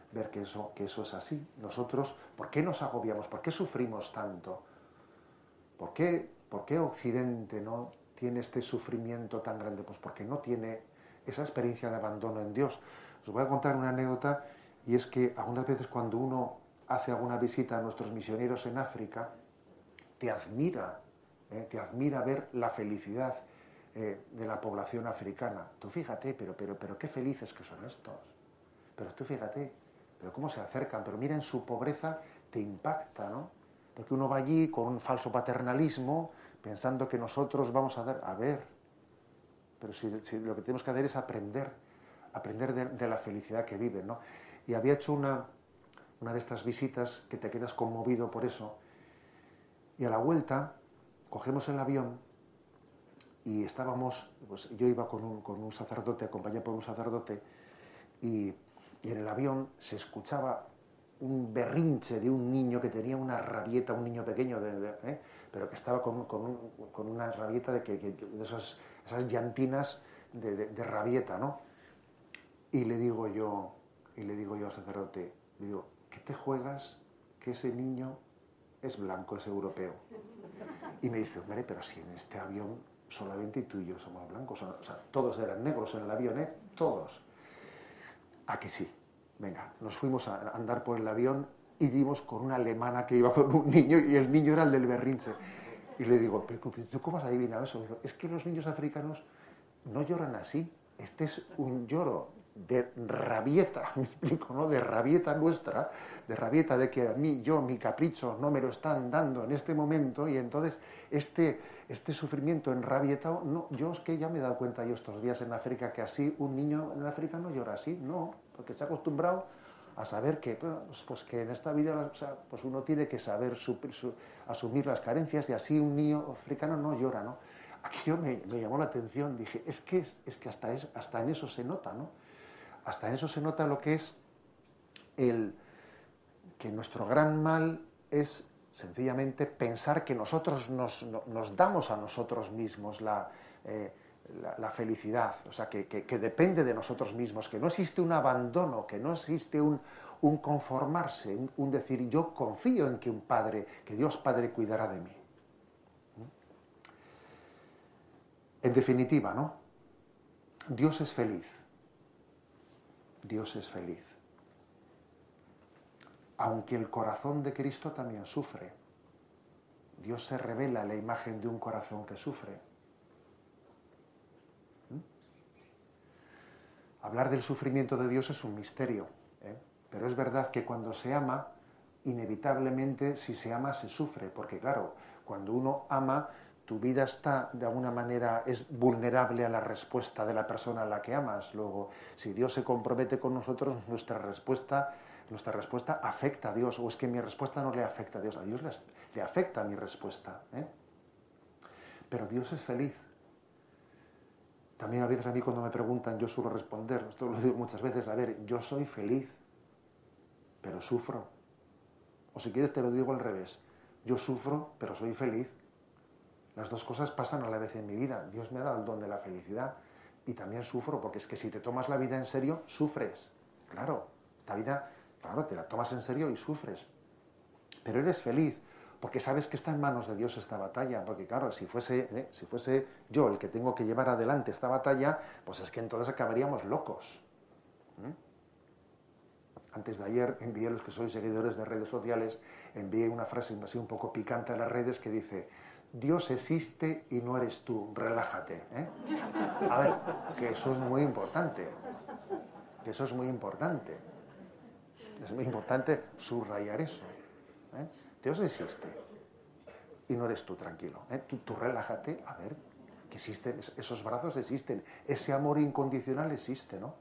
ver que eso es así. Nosotros, ¿por qué nos agobiamos? ¿Por qué sufrimos tanto? ¿Por qué Occidente no tiene este sufrimiento tan grande? Pues porque no tiene esa experiencia de abandono en Dios. Os voy a contar una anécdota, y es que algunas veces cuando uno hace alguna visita a nuestros misioneros en África, te admira ver la felicidad de la población africana. Tú fíjate, pero qué felices que son estos. Pero tú fíjate, pero cómo se acercan, pero mira, en su pobreza te impacta, ¿no? Porque uno va allí con un falso paternalismo, pensando que nosotros vamos a dar, a ver, pero si lo que tenemos que hacer es aprender de la felicidad que viven, ¿no? Y había hecho una de estas visitas que te quedas conmovido por eso, y a la vuelta cogemos el avión y estábamos, pues yo iba con un sacerdote, acompañado por un sacerdote, y en el avión se escuchaba un berrinche de un niño que tenía una rabieta, un niño pequeño, pero que estaba con una rabieta de esas llantinas de rabieta, ¿no? Y le digo yo al sacerdote, le digo, ¿qué te juegas que ese niño es blanco, es europeo? Y me dice, hombre, pero si en este avión solamente tú y yo somos blancos, o sea, todos eran negros en el avión, todos. ¿A que sí? Venga, nos fuimos a andar por el avión y dimos con una alemana que iba con un niño, y el niño era el del berrinche. Y le digo, ¿tú cómo has adivinado eso? Digo, es que los niños africanos no lloran así. Este es un lloro de rabieta, me explico, ¿no? De rabieta nuestra, de rabieta de que a mí, mi capricho no me lo están dando en este momento, y entonces este sufrimiento enrabietado, no, yo es que ya me he dado cuenta yo estos días en África que así un niño en África no llora así, no, porque se ha acostumbrado a saber que, pues que en esta vida, o sea, pues uno tiene que saber asumir las carencias, y así un niño africano no llora, ¿no? Aquello me llamó la atención, dije, es que hasta en eso se nota, ¿no? Hasta en eso se nota lo que es que nuestro gran mal es sencillamente pensar que nosotros nos damos a nosotros mismos la felicidad, o sea, que depende de nosotros mismos, que no existe un abandono, que no existe un conformarse, un decir, yo confío en que Dios Padre cuidará de mí. En definitiva, ¿no? Dios es feliz. Dios es feliz. Aunque el corazón de Cristo también sufre. Dios se revela la imagen de un corazón que sufre. Hablar del sufrimiento de Dios es un misterio, pero es verdad que cuando se ama, inevitablemente, si se ama, se sufre, porque claro, cuando uno ama, tu vida está, de alguna manera, es vulnerable a la respuesta de la persona a la que amas. Luego, si Dios se compromete con nosotros, nuestra respuesta afecta a Dios, o es que mi respuesta no le afecta a Dios le afecta a mi respuesta. Pero Dios es feliz. También a veces a mí cuando me preguntan, yo suelo responder, esto lo digo muchas veces, a ver, yo soy feliz, pero sufro. O si quieres te lo digo al revés, yo sufro, pero soy feliz. Las dos cosas pasan a la vez en mi vida. Dios me ha dado el don de la felicidad y también sufro, porque es que si te tomas la vida en serio, sufres. Claro, esta vida, claro, te la tomas en serio y sufres. Pero eres feliz, porque sabes que está en manos de Dios esta batalla, porque claro, si fuese yo el que tengo que llevar adelante esta batalla, pues es que entonces acabaríamos locos. Antes de ayer envié, a los que sois seguidores de redes sociales, envié una frase así un poco picante a las redes que dice, Dios existe y no eres tú, relájate. A ver, que eso es muy importante, Es muy importante subrayar eso. Dios existe y no eres tú, tranquilo. Tú relájate, a ver, que existen, esos brazos existen, ese amor incondicional existe, ¿no?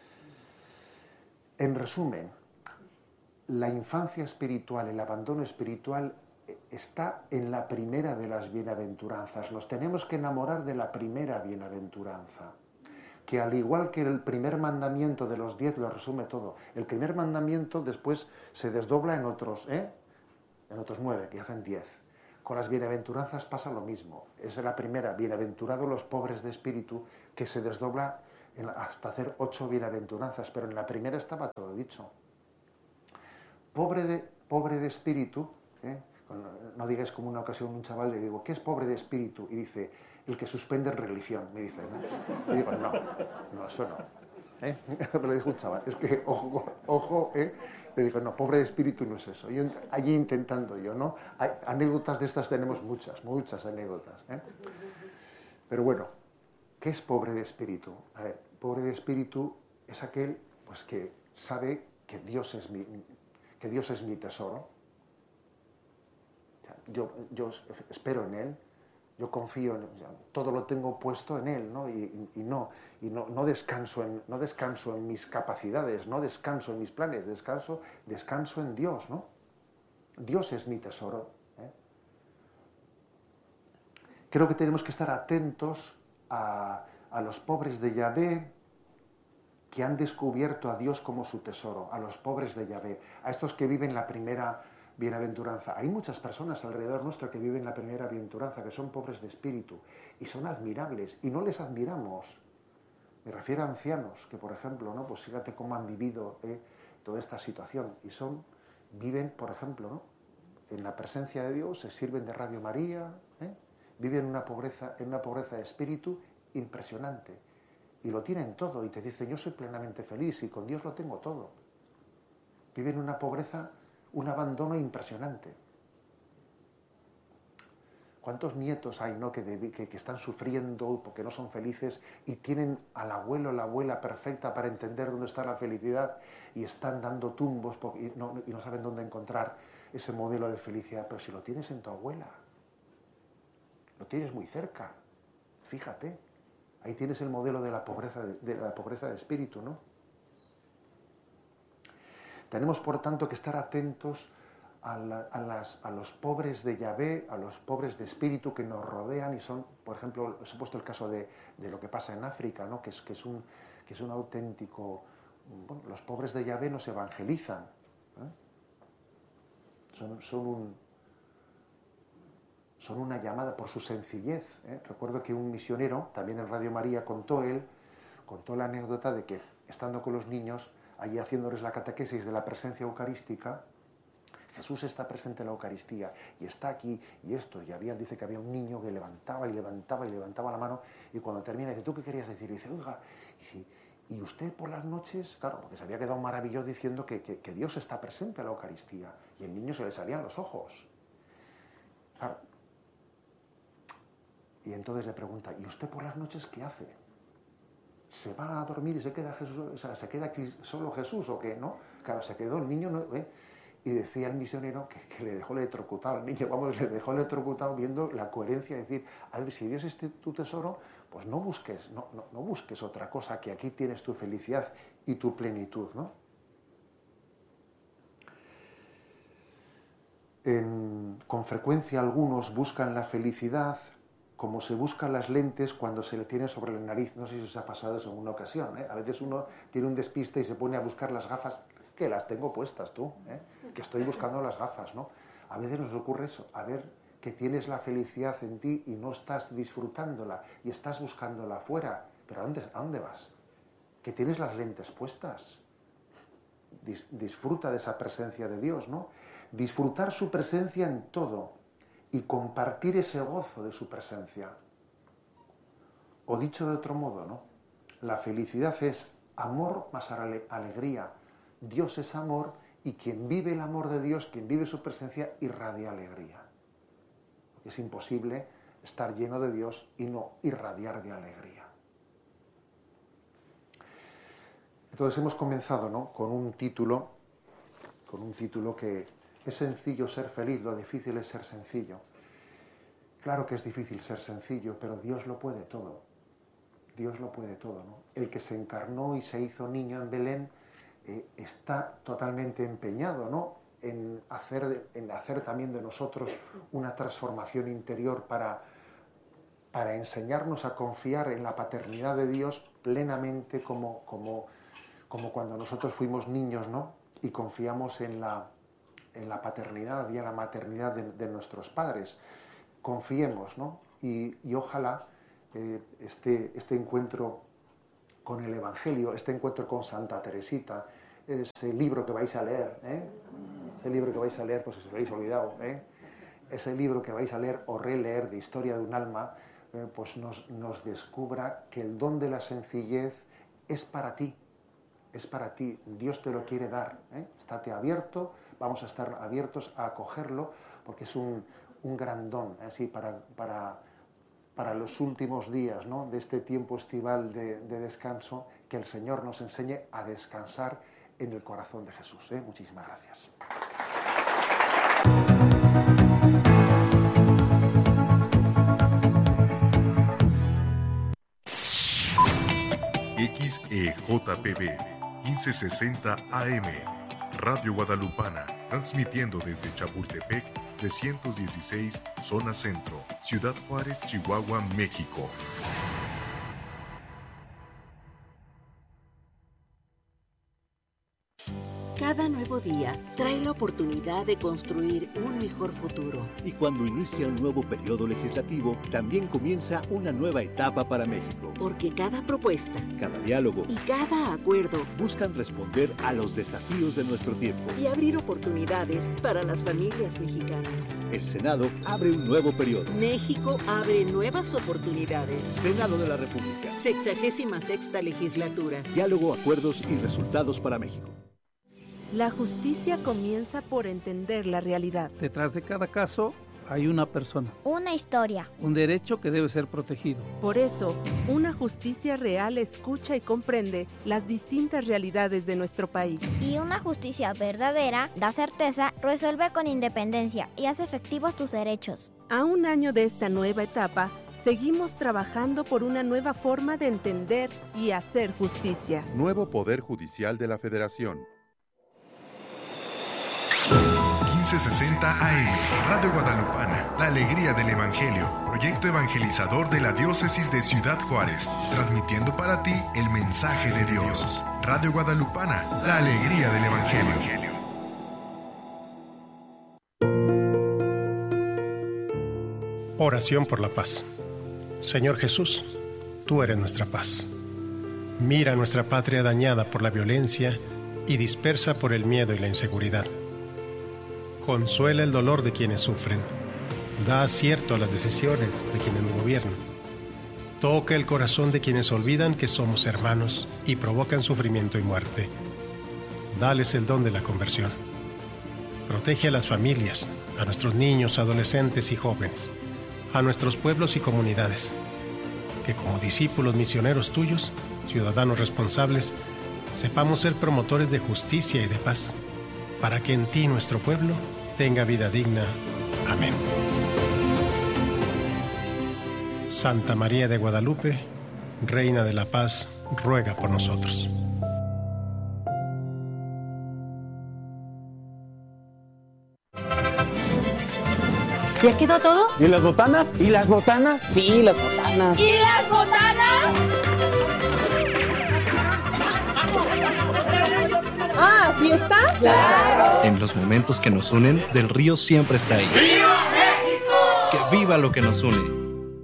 En resumen, la infancia espiritual, el abandono espiritual está en la primera de las bienaventuranzas. Nos tenemos que enamorar de la primera bienaventuranza, que al igual que el primer mandamiento de los 10 lo resume todo. El primer mandamiento después se desdobla en otros 9, que hacen 10. Con las bienaventuranzas pasa lo mismo. Es la primera, bienaventurados los pobres de espíritu, que se desdobla hasta hacer 8 bienaventuranzas, pero en la primera estaba todo dicho. pobre de espíritu, no digáis como una ocasión un chaval le digo, ¿qué es pobre de espíritu? Y dice, el que suspende en religión, me dice, ¿no? Y digo, no, eso no. Me lo dijo un chaval, es que, ojo, le digo, no, pobre de espíritu no es eso. Yo allí intentando yo, ¿no? Anécdotas de estas tenemos muchas anécdotas. Pero bueno, ¿qué es pobre de espíritu? A ver, pobre de espíritu es aquel pues, que sabe que Dios es mi tesoro. O sea, yo espero en Él, yo confío en Él, todo lo tengo puesto en Él, ¿no? No descanso en mis capacidades, no descanso en mis planes, descanso en Dios, ¿no? Dios es mi tesoro. Creo que tenemos que estar atentos a los pobres de Yahvé que han descubierto a Dios como su tesoro, a los pobres de Yahvé, a estos que viven la primera bienaventuranza. Hay muchas personas alrededor nuestro que viven la primera bienaventuranza, que son pobres de espíritu y son admirables y no les admiramos. Me refiero a ancianos que, por ejemplo, ¿no? Pues fíjate cómo han vivido toda esta situación y viven, por ejemplo, ¿no? En la presencia de Dios, se sirven de Radio María, viven en una pobreza de espíritu impresionante y lo tienen todo y te dicen yo soy plenamente feliz y con Dios lo tengo todo. Viven una pobreza, un abandono impresionante. ¿Cuántos nietos hay, ¿no? que están sufriendo porque no son felices y tienen al abuelo o la abuela perfecta para entender dónde está la felicidad y están dando tumbos y no saben dónde encontrar ese modelo de felicidad? Pero si lo tienes en tu abuela, lo tienes muy cerca, fíjate, ahí tienes el modelo de la pobreza de espíritu, ¿no? Tenemos, por tanto, que estar atentos a los pobres de Yahvé, a los pobres de espíritu que nos rodean y son, por ejemplo, os he puesto el caso de lo que pasa en África, ¿no? que es un auténtico... Bueno, los pobres de Yahvé nos evangelizan. Son una llamada por su sencillez. Recuerdo que un misionero, también en Radio María, contó la anécdota de que, estando con los niños, allí haciéndoles la catequesis de la presencia eucarística, Jesús está presente en la Eucaristía y está aquí y esto. Dice que había un niño que levantaba la mano y cuando termina dice, ¿tú qué querías decir? Y dice, oiga, y usted por las noches, claro, porque se había quedado maravilloso diciendo que Dios está presente en la Eucaristía y el niño se le salían los ojos. Claro. Y entonces le pregunta, ¿y usted por las noches qué hace? ¿Se va a dormir y se queda Jesús, o sea, se queda aquí solo Jesús o qué? ¿No? Claro, se quedó el niño, ¿no? Y decía el misionero que le dejó electrocutado al niño, le dejó electrocutado viendo la coherencia de decir, a ver, si Dios es tu tesoro, pues no busques otra cosa, que aquí tienes tu felicidad y tu plenitud, ¿no? Con frecuencia algunos buscan la felicidad como se buscan las lentes cuando se le tiene sobre la nariz. No sé si os ha pasado eso en una ocasión, ¿eh? A veces uno tiene un despiste y se pone a buscar las gafas, que las tengo puestas tú, que estoy buscando las gafas, ¿no? A veces nos ocurre eso, a ver que tienes la felicidad en ti y no estás disfrutándola y estás buscándola afuera. ¿Pero a dónde vas? Que tienes las lentes puestas. Disfruta de esa presencia de Dios, ¿no? Disfrutar su presencia en todo y compartir ese gozo de su presencia. O dicho de otro modo, ¿no? La felicidad es amor más alegría. Dios es amor y quien vive el amor de Dios, quien vive su presencia, irradia alegría. Porque es imposible estar lleno de Dios y no irradiar de alegría. Entonces hemos comenzado, ¿no? con un título que es sencillo ser feliz, lo difícil es ser sencillo. Claro que es difícil ser sencillo, pero Dios lo puede todo. Dios lo puede todo, ¿no? El que se encarnó y se hizo niño en Belén está totalmente empeñado, ¿no? en hacer también de nosotros una transformación interior para enseñarnos a confiar en la paternidad de Dios plenamente como cuando nosotros fuimos niños, ¿no? Y confiamos en la paternidad y en la maternidad de nuestros padres. Confiemos, ¿no? Y ojalá este encuentro con el Evangelio, este encuentro con Santa Teresita, ese libro que vais a leer, ese libro que vais a leer, pues si os lo habéis olvidado, ese libro que vais a leer o releer de Historia de un alma, pues nos descubra que el don de la sencillez es para ti, Dios te lo quiere dar, estate abierto, vamos a estar abiertos a acogerlo, porque es un gran don, así para los últimos días, ¿no?, de este tiempo estival de descanso, que el Señor nos enseñe a descansar en el corazón de Jesús. Muchísimas gracias. XEJPB 1560 AM, Radio Guadalupana, transmitiendo desde Chapultepec 316, Zona Centro, Ciudad Juárez, Chihuahua, México. Cada nuevo día trae la oportunidad de construir un mejor futuro. Y cuando inicia un nuevo periodo legislativo, también comienza una nueva etapa para México. Porque cada propuesta, cada diálogo y cada acuerdo buscan responder a los desafíos de nuestro tiempo y abrir oportunidades para las familias mexicanas. El Senado abre un nuevo periodo. México abre nuevas oportunidades. Senado de la República. 66ª legislatura. Diálogo, acuerdos y resultados para México. La justicia comienza por entender la realidad. Detrás de cada caso hay una persona. Una historia. Un derecho que debe ser protegido. Por eso, una justicia real escucha y comprende las distintas realidades de nuestro país. Y una justicia verdadera da certeza, resuelve con independencia y hace efectivos tus derechos. A un año de esta nueva etapa, seguimos trabajando por una nueva forma de entender y hacer justicia. Nuevo Poder Judicial de la Federación. 1560 AM, Radio Guadalupana, la alegría del Evangelio, proyecto evangelizador de la Diócesis de Ciudad Juárez, transmitiendo para ti el mensaje de Dios. Radio Guadalupana, la alegría del Evangelio. Oración por la paz. Señor Jesús, tú eres nuestra paz. Mira nuestra patria dañada por la violencia y dispersa por el miedo y la inseguridad. Consuela el dolor de quienes sufren. Da acierto a las decisiones de quienes nos gobiernan. Toca el corazón de quienes olvidan que somos hermanos y provocan sufrimiento y muerte. Dales el don de la conversión. Protege a las familias, a nuestros niños, adolescentes y jóvenes, a nuestros pueblos y comunidades. Que como discípulos misioneros tuyos, ciudadanos responsables, sepamos ser promotores de justicia y de paz, para que en ti nuestro pueblo tenga vida digna. Amén. Santa María de Guadalupe, Reina de la Paz, ruega por nosotros. ¿Ya quedó todo? ¿Y las botanas? ¿Y las botanas? Sí, las botanas. ¿Y las botanas? ¡Ah, fiesta! ¡Claro! En los momentos que nos unen, Del Río siempre está ahí. ¡Viva México! ¡Que viva lo que nos une!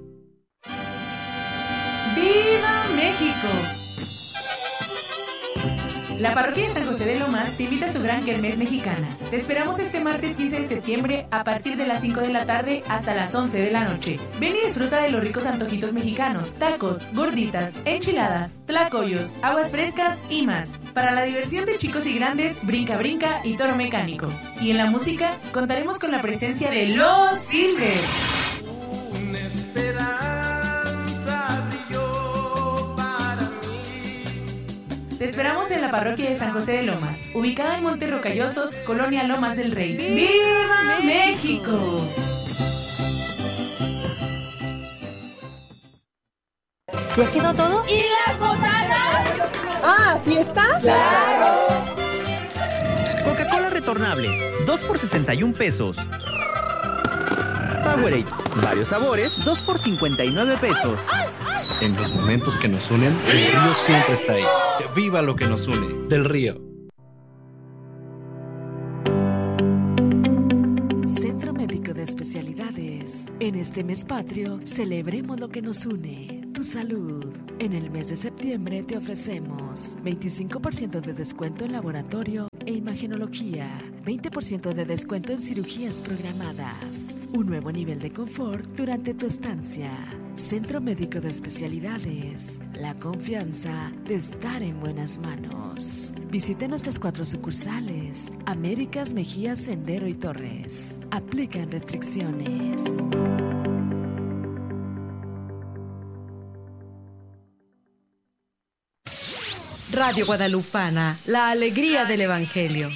¡Viva México! La parroquia de San José de Lomas te invita a su gran kermés mexicana. Te esperamos este martes 15 de septiembre a partir de las 5 de la tarde hasta las 11 de la noche. Ven y disfruta de los ricos antojitos mexicanos, tacos, gorditas, enchiladas, tlacoyos, aguas frescas y más. Para la diversión de chicos y grandes, brinca brinca y toro mecánico. Y en la música contaremos con la presencia de Los Silver. Te esperamos en la parroquia de San José de Lomas, ubicada en Montes Rocallosos, Colonia Lomas del Rey. ¡Viva México! ¿Ya quedó todo? ¿Y las botanas? ¡Ah, fiesta! ¡Claro! Coca-Cola retornable, 2 por 61 pesos. Powerade, varios sabores, 2 por 59 pesos. En los momentos que nos unen, Del Río siempre está ahí. ¡Que viva lo que nos une! Del Río. Centro Médico de Especialidades. En este mes patrio, celebremos lo que nos une. tu salud. En el mes de septiembre te ofrecemos 25% de descuento en laboratorio e imagenología, 20% de descuento en cirugías programadas, un nuevo nivel de confort durante tu estancia. Centro Médico de Especialidades, la confianza de estar en buenas manos. Visite nuestras 4 sucursales: Américas, Mejía, Sendero y Torres. Aplican restricciones. Radio Guadalupana, la alegría del Evangelio.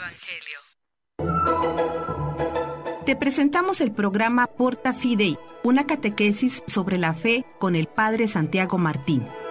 Te presentamos el programa Porta Fidei, una catequesis sobre la fe con el Padre Santiago Martín.